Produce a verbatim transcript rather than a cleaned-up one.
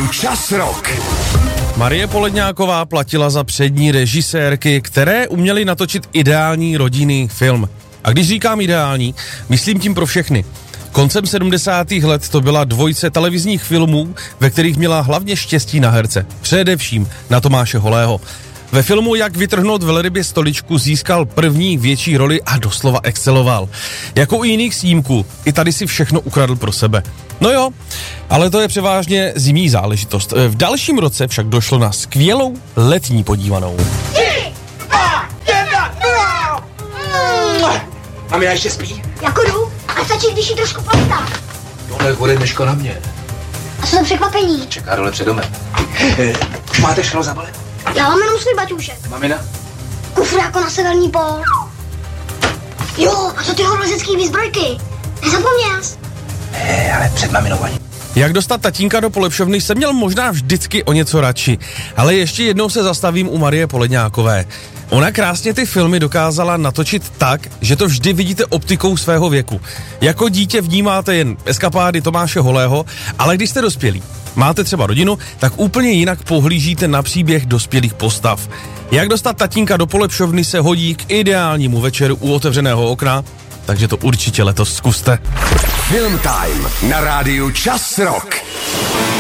Čas Rock. Marie Poledňáková platila za přední režisérky, které uměly natočit ideální rodinný film. A když říkám ideální, myslím tím pro všechny. Koncem sedmdesátých let to byla dvojice televizních filmů, ve kterých měla hlavně štěstí na herce. Především na Tomáše Holého. Ve filmu Jak vytrhnout velrybě stoličku získal první větší roli a doslova exceloval. Jako u jiných snímků, i tady si všechno ukradl pro sebe. No jo, ale to je převážně zimní záležitost. V dalším roce však došlo na skvělou letní podívanou. Mami, já ještě spí? Jako jdu, a stačí, když jí trošku polítá. Tohle bude Myško na mě. A co to překvapení? Čeká dole před domem. Už máte všechno zabalit? Já mám jenom svůj baťůšek. Mamina? Kufr jako na severní pól. Jo, a to ty horolezecký výzbrojky. Nezapomněl jsi? Ne, ale před maminou ani. Jak dostat tatínka do polepšovny jsem měl možná vždycky o něco radši, ale ještě jednou se zastavím u Marie Poledňákové. Ona krásně ty filmy dokázala natočit tak, že to vždy vidíte optikou svého věku. Jako dítě vnímáte jen eskapády Tomáše Holého, ale když jste dospělí, máte třeba rodinu, tak úplně jinak pohlížíte na příběh dospělých postav. Jak dostat tatínka do polepšovny se hodí k ideálnímu večeru u otevřeného okna, takže to určitě letos zkuste. Film Time na rádiu Čas Rock.